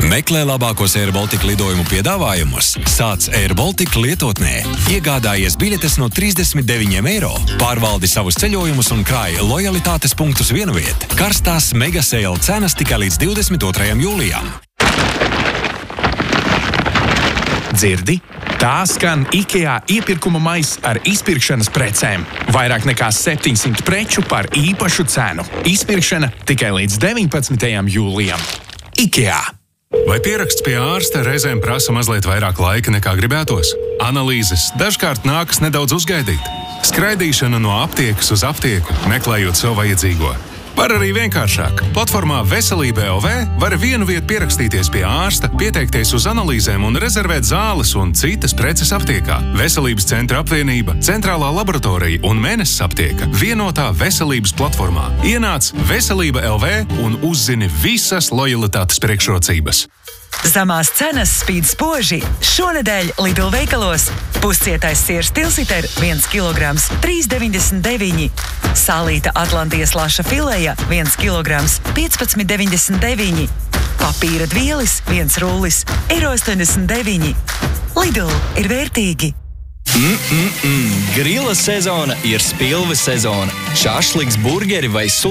Meklē labākos Air Baltica lidojumu piedāvājumus. Sāc Air Baltica lietotnē. Iegādājies biļetes no 39 eiro. Pārvaldi savus ceļojumus un krāj lojalitātes punktus vienviet. Karstās mega sale cenas tikai līdz 22. jūlijam. Dzirdi? Tā skan IKEA iepirkuma maiss ar izpirkšanas precēm. Vairāk nekā 700 preču par īpašu cenu. Izpirkšana tikai līdz 19. jūlijam. IKEA. Vai pieraksts pie ārsta reizēm prasa mazliet vairāk laika nekā gribētos? Analīzes dažkārt nākas nedaudz uzgaidīt. Skraidīšana no aptiekas uz aptieku, meklējot sev vajadzīgo. Var arī vienkāršāk. Platformā Veselība LV var vienu vietu pierakstīties pie ārsta, pieteikties uz analīzēm un rezervēt zāles un citas preces aptiekā. Veselības centra apvienība, centrālā laboratorija un Mēnesis aptieka vienotā veselības platformā. Ienāc Veselība LV un uzzini visas lojalitātes priekšrocības. Zemās cenas spīd spoži. Šonedēļ Lidl veikalos puscietais siers tilsiter 1 kg 3,99. Sālīta Atlantijas laša fileja 1 kg 15,99. Papīra dvielis 1 rullis €89. Lidl ir vērtīgi. Grila sezona ir spilves sezona. Šašliks, burgeri vai